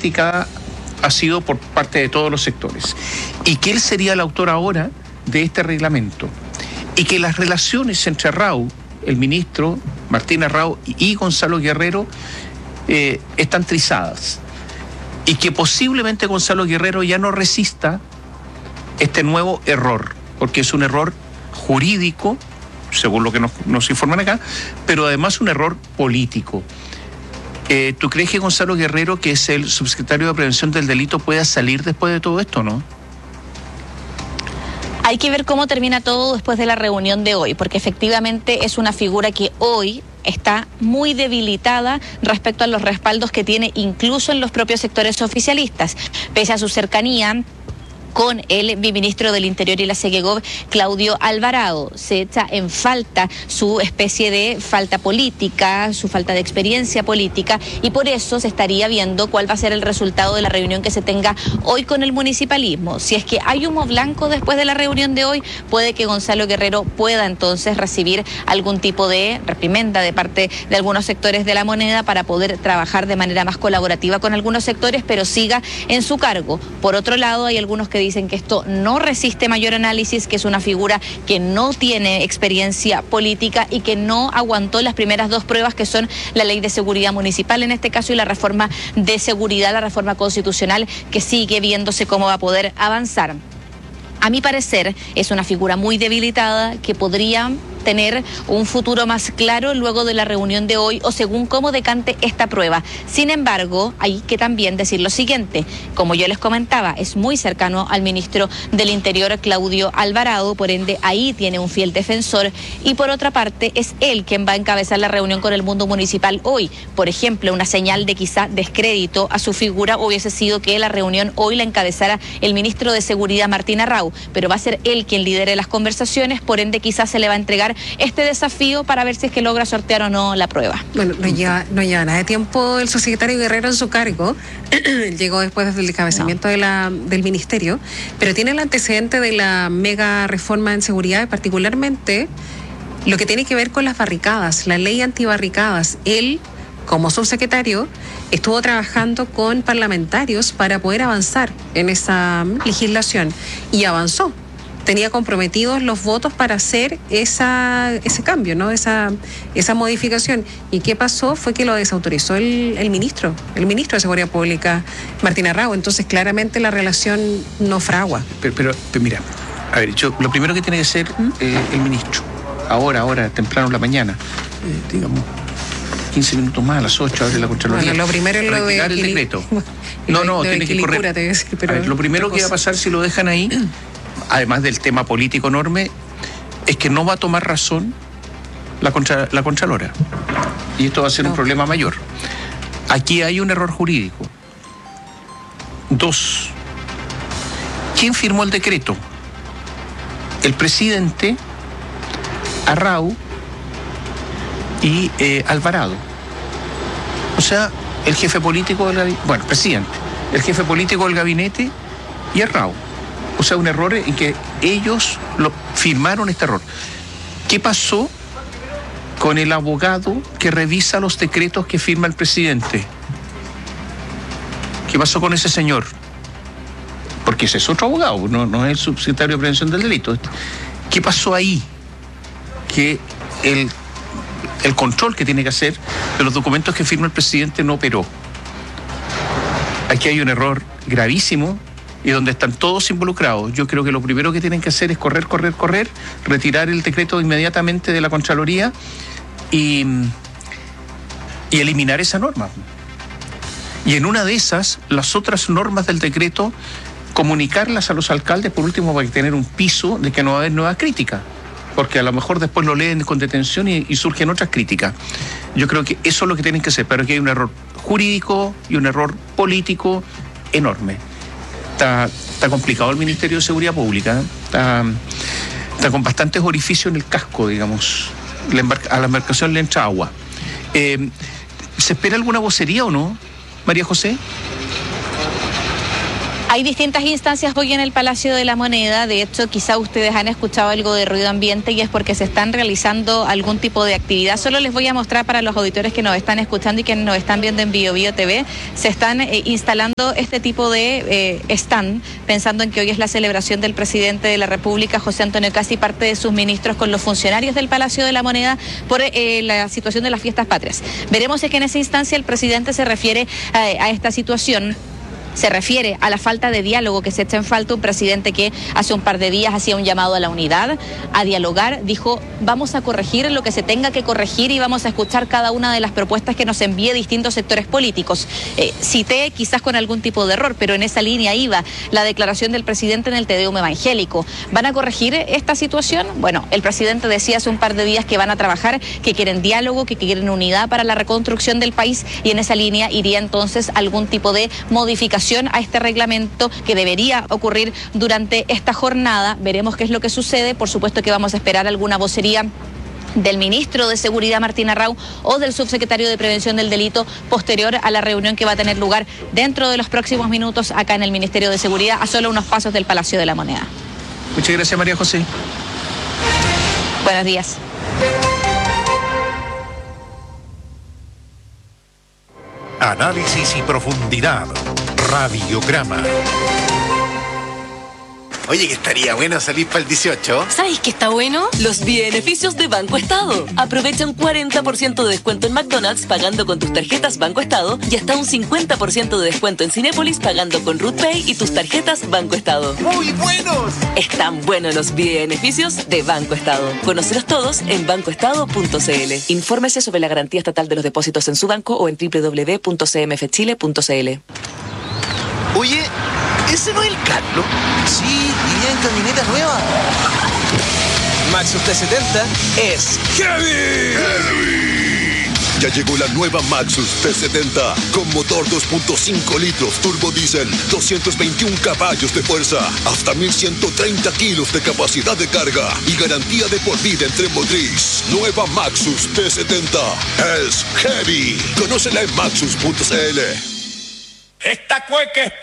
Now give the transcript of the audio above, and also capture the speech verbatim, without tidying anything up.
criticada ha sido por parte de todos los sectores, y que él sería el autor ahora de este reglamento, y que las relaciones entre Arrau, el ministro Martín Arrau, y Gonzalo Guerrero eh, están trizadas, y que posiblemente Gonzalo Guerrero ya no resista este nuevo error, porque es un error jurídico, según lo que nos, nos informan acá, pero además un error político. Eh, ¿Tú crees que Gonzalo Guerrero, que es el subsecretario de Prevención del Delito, pueda salir después de todo esto, no? Hay que ver cómo termina todo después de la reunión de hoy, porque efectivamente es una figura que hoy está muy debilitada respecto a los respaldos que tiene incluso en los propios sectores oficialistas, pese a su cercanía con el ministro del Interior y la Segegov, Claudio Alvarado. Se echa en falta su especie de falta política, su falta de experiencia política, y por eso se estaría viendo cuál va a ser el resultado de la reunión que se tenga hoy con el municipalismo. Si es que hay humo blanco después de la reunión de hoy, puede que Gonzalo Guerrero pueda entonces recibir algún tipo de reprimenda de parte de algunos sectores de la moneda para poder trabajar de manera más colaborativa con algunos sectores, pero siga en su cargo. Por otro lado, hay algunos que dicen que esto no resiste mayor análisis, que es una figura que no tiene experiencia política y que no aguantó las primeras dos pruebas, que son la ley de seguridad municipal en este caso y la reforma de seguridad, la reforma constitucional, que sigue viéndose cómo va a poder avanzar. A mi parecer, es una figura muy debilitada que podría tener un futuro más claro luego de la reunión de hoy o según cómo decante esta prueba. Sin embargo, hay que también decir lo siguiente: como yo les comentaba, es muy cercano al ministro del Interior, Claudio Alvarado, por ende ahí tiene un fiel defensor, y por otra parte es él quien va a encabezar la reunión con el mundo municipal hoy. Por ejemplo, una señal de quizá descrédito a su figura hubiese sido que la reunión hoy la encabezara el ministro de Seguridad, Martín Arrau, pero va a ser él quien lidere las conversaciones, por ende quizás se le va a entregar este desafío para ver si es que logra sortear o no la prueba. Bueno, no lleva, no lleva nada de tiempo el subsecretario Guerrero en su cargo. Llegó después del encabezamiento no. de la, del ministerio, pero tiene el antecedente de la mega reforma en seguridad, particularmente lo que tiene que ver con las barricadas, la ley antibarricadas. Él, como subsecretario, estuvo trabajando con parlamentarios para poder avanzar en esa legislación y avanzó. Tenía comprometidos los votos para hacer esa, ese cambio, ¿no? Esa, esa modificación. ¿Y qué pasó? Fue que lo desautorizó el, el ministro, el ministro de Seguridad Pública, Martín Arrau. Entonces, claramente la relación no fragua. Pero, pero, pero mira, a ver, yo, lo primero que tiene que ser ¿Mm? eh, el ministro, ahora, ahora, temprano en la mañana, eh, digamos, quince minutos más, a las ocho, abre la Contraloría. Bueno, lo primero es lo de el decreto. No, no, tiene que correr. Decir, pero ver, lo primero que va a pasar si lo dejan ahí, además del tema político enorme, es que no va a tomar razón la, contra, la Contralora. Y esto va a ser no. un problema mayor. Aquí hay un error jurídico. Dos, ¿quién firmó el decreto? El presidente, Arrau y eh, Alvarado. O sea, el jefe político del gabinete, bueno, presidente, el jefe político del gabinete y Arrau. O sea, un error en que ellos lo firmaron este error. ¿Qué pasó con el abogado que revisa los decretos que firma el presidente? ¿Qué pasó con ese señor? Porque ese es otro abogado, no, no es el subsecretario de Prevención del Delito. ¿Qué pasó ahí? Que el, el control que tiene que hacer de los documentos que firma el presidente no operó. Aquí hay un error gravísimo y donde están todos involucrados. Yo creo que lo primero que tienen que hacer es correr, correr, correr, retirar el decreto inmediatamente de la Contraloría y, y eliminar esa norma. Y en una de esas, las otras normas del decreto, comunicarlas a los alcaldes, por último, para tener un piso de que no va a haber nuevas críticas, porque a lo mejor después lo leen con detención y, y surgen otras críticas. Yo creo que eso es lo que tienen que hacer, pero aquí hay un error jurídico y un error político enorme. Está, está complicado el Ministerio de Seguridad Pública, ¿eh? está, está con bastantes orificios en el casco, digamos. La embarca, a la embarcación le entra agua. Eh, ¿Se espera alguna vocería o no, María José? Hay distintas instancias hoy en el Palacio de la Moneda. De hecho, quizá ustedes han escuchado algo de ruido ambiente y es porque se están realizando algún tipo de actividad. Solo les voy a mostrar para los auditores que nos están escuchando y que nos están viendo en Bio Bio T V. Se están eh, instalando este tipo de eh, stand, pensando en que hoy es la celebración del presidente de la República, José Antonio Kast, y parte de sus ministros con los funcionarios del Palacio de la Moneda por eh, la situación de las fiestas patrias. Veremos si es que en esa instancia el presidente se refiere a, a esta situación. Se refiere a la falta de diálogo que se echa en falta. Un presidente que hace un par de días hacía un llamado a la unidad, a dialogar, dijo vamos a corregir lo que se tenga que corregir y vamos a escuchar cada una de las propuestas que nos envíe distintos sectores políticos. Eh, cité quizás con algún tipo de error, pero en esa línea iba la declaración del presidente en el Te Deum evangélico. ¿Van a corregir esta situación? Bueno, el presidente decía hace un par de días que van a trabajar, que quieren diálogo, que quieren unidad para la reconstrucción del país, y en esa línea iría entonces algún tipo de modificación a este reglamento que debería ocurrir durante esta jornada. Veremos qué es lo que sucede. Por supuesto que vamos a esperar alguna vocería del ministro de Seguridad, Martín Arrau, o del subsecretario de Prevención del Delito posterior a la reunión que va a tener lugar dentro de los próximos minutos acá en el Ministerio de Seguridad, a solo unos pasos del Palacio de la Moneda. Muchas gracias, María José. Buenos días. Análisis y profundidad. Radiograma. Oye, que estaría bueno salir para el dieciocho. ¿Sabéis qué está bueno? Los beneficios de Banco Estado. Aprovecha un cuarenta por ciento de descuento en McDonald's pagando con tus tarjetas Banco Estado y hasta un cincuenta por ciento de descuento en Cinépolis pagando con RootPay y tus tarjetas Banco Estado. ¡Muy buenos! Están buenos los beneficios de Banco Estado. Conócelos todos en banco estado punto c l. Infórmese sobre la garantía estatal de los depósitos en su banco o en doble u doble u doble u punto c m f chile punto c l. Oye, ¿ese no es el Carlos? Sí, y en camioneta nueva. Maxus T setenta es heavy. ¡Heavy! Ya llegó la nueva Maxus T setenta con motor dos punto cinco litros turbo diésel, doscientos veintiún caballos de fuerza, hasta mil ciento treinta kilos de capacidad de carga y garantía de por vida en tren motriz. Nueva Maxus T setenta es heavy. Conócela en maxus punto c l. Esta cueca es